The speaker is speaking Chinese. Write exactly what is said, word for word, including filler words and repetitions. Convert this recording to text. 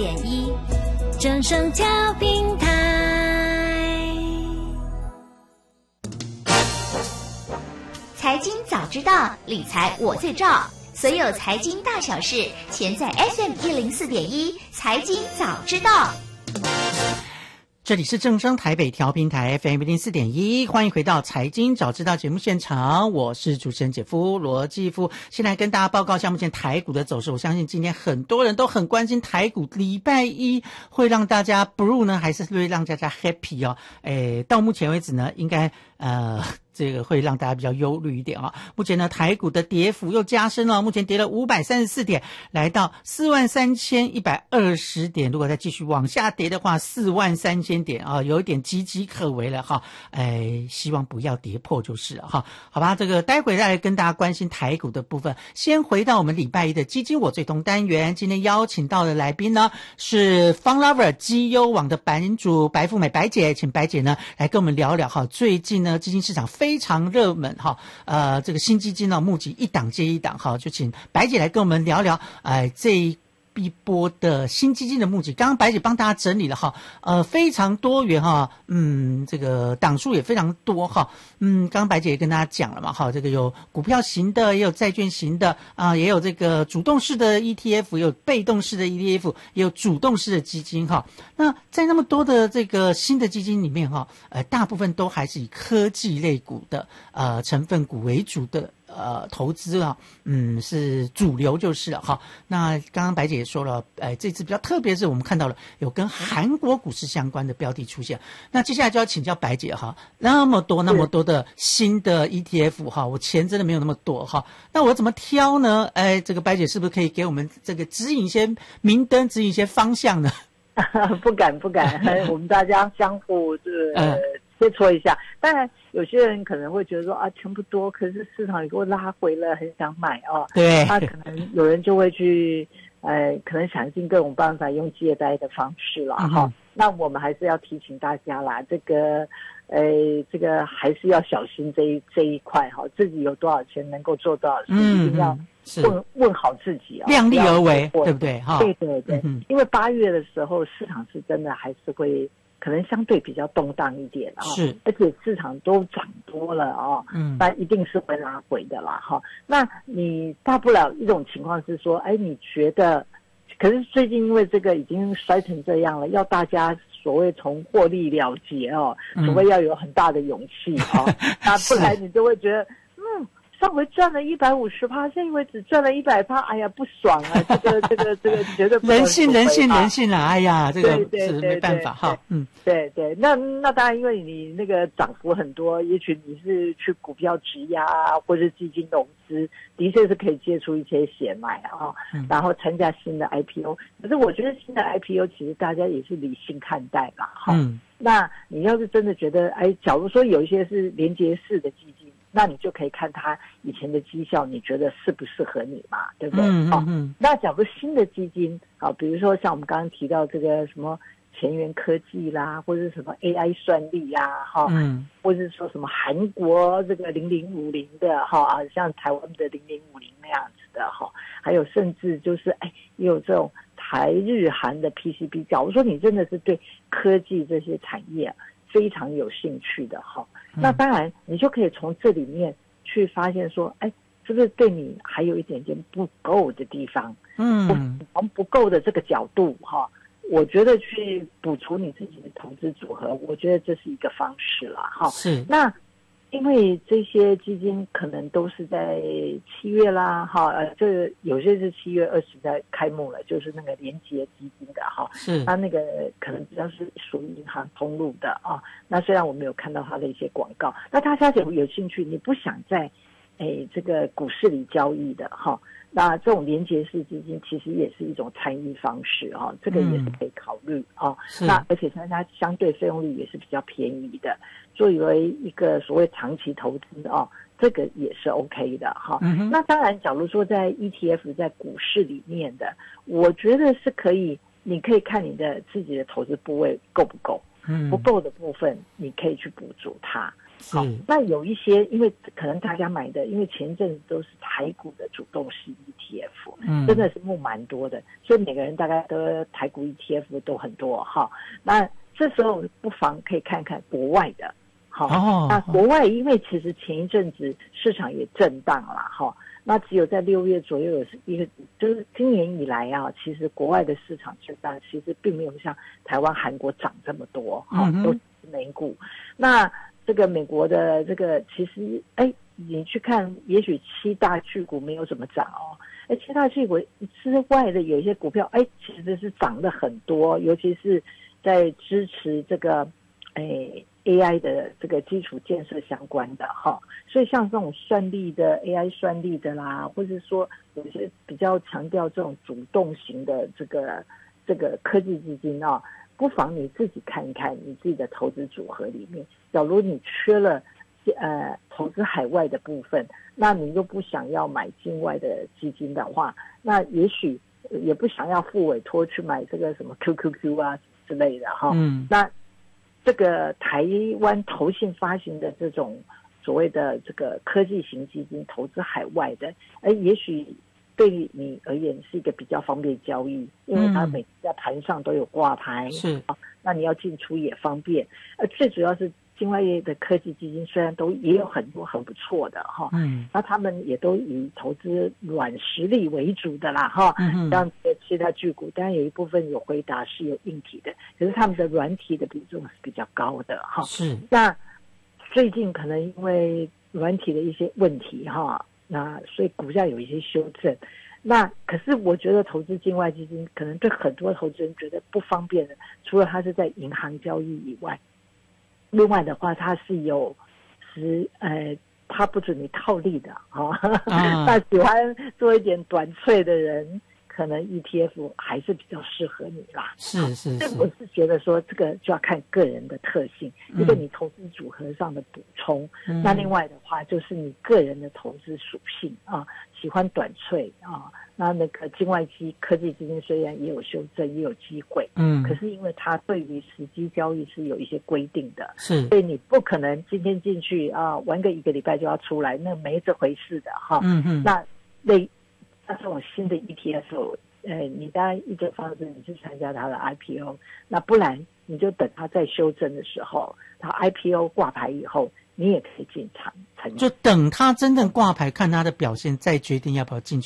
点一，正声调频台。 财经早知道，理财我最照。所有财经大小事，全在 F M 一零四点一财经早知道。 这里是正声台北调频台 F M 一零四点一，欢迎回到财经早知道节目现场，我是主持人姐夫罗继夫。先来跟大家报告一下目前台股的走势。我相信今天很多人都很关心台股礼拜一会让大家 blue 呢，还是会让大家 happy 哦？诶，到目前为止呢，应该呃。这个会让大家比较忧虑一点啊。目前呢，台股的跌幅又加深了，目前跌了五百三十四点，来到四万三千一百二十点。如果再继续往下跌的话，四万三千点啊，有一点岌岌可危了哈。哎，希望不要跌破就是了哈。好吧，这个待会再来跟大家关心台股的部分。先回到我们礼拜一的基金我最懂单元，今天邀请到的来宾呢是 FundLover 基优网的版主白富美白姐，请白姐呢来跟我们聊聊哈。最近呢，基金市场非常热门哈，呃，这个新基金呢募集一档接一档哈，就请白姐来跟我们聊聊，哎、呃，这一一波的新基金的募集。刚刚白姐帮大家整理了哈，呃，非常多元哈，嗯，这个档数也非常多哈，嗯，刚刚白姐也跟大家讲了嘛哈，这个有股票型的，也有债券型的啊、呃，也有这个主动式的 E T F， 也有被动式的 E T F， 也有主动式的基金哈。那在那么多的这个新的基金里面哈，呃，大部分都还是以科技类股的呃成分股为主的。呃，投资啊，嗯，是主流就是了哈。那刚刚白姐也说了，呃，这次比较特别是我们看到了有跟韩国股市相关的标的出现。那接下来就要请教白姐哈，那么多那么多的新的 E T F 哈，我钱真的没有那么多哈，那我怎么挑呢？哎，这个白姐是不是可以给我们这个指引一些明灯，指引一些方向呢？ 不敢不敢，我们大家相互是呃切磋一下。当然，有些人可能会觉得说啊，钱不多，可是市场也给我拉回了，很想买哦。 对， 那可能有人就会去呃，可能想尽各种办法用借贷的方式了哈、嗯。那我们还是要提醒大家啦，这个呃，这个还是要小心这一这一块哈，自己有多少钱能够做多少事，嗯、一定要问问好自己啊、哦， 量力而为，对不对？哈， 对对对，嗯、因为八月的时候市场是真的还是会。可能相对比较动荡一点啊、哦， 是， 而且市场都涨多了啊、哦，嗯，那一定是会拉回的啦，哈。那你大不了一种情况是说，哎，你觉得，可是最近因为这个已经摔成这样了，要大家所谓从获利了结哦，除非要有很大的勇气啊、哦，那不然你就会觉得，嗯。上回赚了一百五十趴，现在只赚了一百趴，哎呀，不爽啊！这个、这个、这个绝对不能人性、人性、人性啦！哎呀，这个是没办法哈。 嗯，对对，那那当然，因为你那个涨幅很多，也许你是去股票质押啊，或者基金融资，的确是可以借出一些血脉啊，嗯、然后参加新的 I P O。可是我觉得新的 I P O 其实大家也是理性看待吧，哈。嗯。那你要是真的觉得，哎，假如说有一些是连结式的基金。那你就可以看他以前的绩效，你觉得适不适合你嘛？对不对？嗯嗯嗯。那假如新的基金啊，比如说像我们刚刚提到这个什么前沿科技啦，或者什么 A I 算力呀，哈，嗯，或者是说什么韩国这个零零五零的哈啊，像台湾的零零五零那样子的哈，还有甚至就是哎，也有这种台日韩的 P C B。假如说你真的是对科技这些产业非常有兴趣的哈。那当然，你就可以从这里面去发现说，哎，是不是对你还有一点点不够的地方？嗯，从不够的这个角度哈，我觉得去补足你自己的投资组合，我觉得这是一个方式啦哈。 是。 那因为这些基金可能都是在七月啦哈，呃，这有些是七月二十在开幕了，就是那个连结基金的哈。 是。 它那个可能比较是属于银行通路的啊。那虽然我没有看到它的一些广告，那大家有有兴趣，你不想在诶这个股市里交易的哈，那这种连结式基金其实也是一种参与方式哈，这个也是可以考虑啊。嗯、那而且它相对费用率也是比较便宜的。作为一个所谓长期投资啊，这个也是 OK 的哈、嗯。那当然，假如说在 E T F 在股市里面的，我觉得是可以，你可以看你的自己的投资部位够不够，嗯，不够的部分你可以去补足它。 好，那有一些因为可能大家买的，因为前一阵子都是台股的主动式 E T F，嗯，真的是募蛮多的，所以每个人大概都台股 E T F 都很多哈。那这时候不妨可以看看国外的，好，哦，那国外因为其实前一阵子市场也震荡了哈。那只有在六月左右有一个，就是今年以来啊，其实国外的市场震荡，其实并没有像台湾、韩国涨这么多，哈、嗯，都是美股。那这个美国的这个，其实，哎，你去看，也许七大巨股没有怎么涨哦，哎，七大巨股之外的有一些股票，哎，其实是涨得很多，尤其是在支持这个，哎。A I 的这个基础建设相关的哈，所以像这种算力的 A I 算力的啦，或者说有些比较强调这种主动型的这个这个科技基金啊，不妨你自己看一看你自己的投资组合里面，假如你缺了呃投资海外的部分，那你又不想要买境外的基金的话，那也许也不想要付委托去买这个什么 Q Q Q 啊之类的哈，嗯，那。这个台湾投信发行的这种所谓的这个科技型基金投资海外的，哎，也许对你而言是一个比较方便交易，因为它每次在盘上都有挂牌，是、嗯，那你要进出也方便。呃，最主要是境外业的科技基金虽然都也有很多很不错的哈，嗯，那他们也都以投资软实力为主的啦哈，嗯，像其他巨股，当然有一部分有回答是有硬体的，可是他们的软体的比重是比较高的哈。是，那最近可能因为软体的一些问题哈，那所以股价有一些修正。那可是我觉得投资境外基金可能对很多投资人觉得不方便的，除了它是在银行交易以外，另外的话它是有是呃它不准你套利的哈、哦啊、那喜欢做一点短脆的人可能 E T F 还是比较适合你啦。是是是，我是觉得说这个就要看个人的特性，一个你投资组合上的补充、嗯、那另外的话就是你个人的投资属性啊，喜欢短脆啊，那那个境外基科技基金虽然也有修正也有机会，嗯，可是因为它对于实际交易是有一些规定的，是，所以你不可能今天进去啊玩个一个礼拜就要出来，那没这回事的哈。嗯嗯，那类那这种新的 E T F， 呃，你当然一个方式你去参加它的 I P O， 那不然你就等它再修正的时候，它 I P O 挂牌以后，你也可以进场参加， 就等它真正挂牌，看它的表现，再决定要不要进去。